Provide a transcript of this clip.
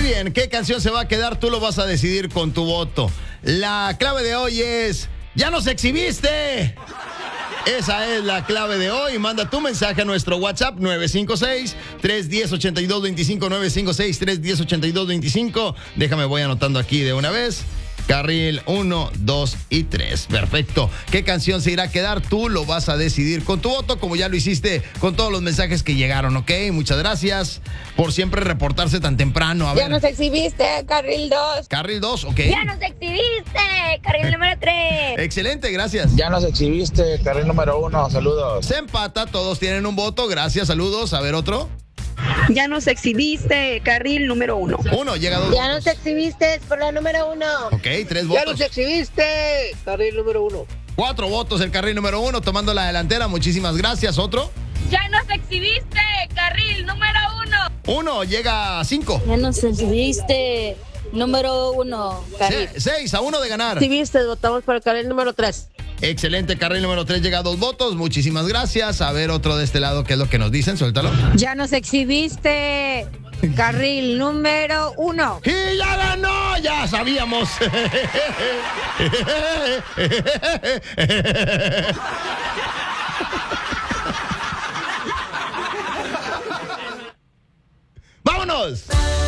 bien, ¿qué canción se va a quedar? Tú lo vas a decidir con tu voto. La clave de hoy es... ¡Ya nos exhibiste! Esa es la clave de hoy. Manda tu mensaje a nuestro WhatsApp 956-310-8225, 956-310-8225. Déjame, voy anotando aquí de una vez. Carril 1, 2 y 3. Perfecto. ¿Qué canción se irá a quedar? Tú lo vas a decidir con tu voto, como ya lo hiciste con todos los mensajes que llegaron, ¿ok? Muchas gracias por siempre reportarse tan temprano. A ver. Ya nos exhibiste, carril 2. Carril 2, ok. Ya nos exhibiste, carril número 3. Excelente, gracias. Ya nos exhibiste, carril número 1, saludos. Se empata, todos tienen un voto. Gracias, saludos. A ver, otro. Ya nos exhibiste, carril número 1. Uno, llega dos. Ya nos exhibiste por la número 1. Ok, 3 votos. Ya nos exhibiste, carril número 1. 4 votos el carril número 1, tomando la delantera. Muchísimas gracias. Otro. Ya nos exhibiste, carril número 1. 1, llega a 5. Ya nos exhibiste, número 1, carril. 6 a 1 de ganar. Exhibiste, votamos por el carril número 3. Excelente, carril número 3 llega a 2 votos. Muchísimas gracias. A ver, otro de este lado, ¿qué es lo que nos dicen? Suéltalo. Ya nos exhibiste, carril número 1. ¡Y ya ganó! ¡Ya sabíamos! ¡Vámonos!